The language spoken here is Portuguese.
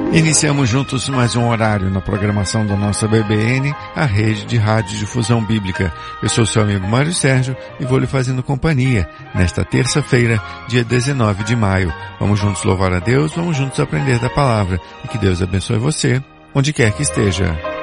Iniciamos juntos mais um horário na programação da nossa BBN, a rede de radiodifusão bíblica. Eu sou seu amigo Mário Sérgio e vou lhe fazendo companhia nesta terça-feira, dia 19 de maio. Vamos juntos louvar a Deus, vamos juntos aprender da palavra e que Deus abençoe você, onde quer que esteja.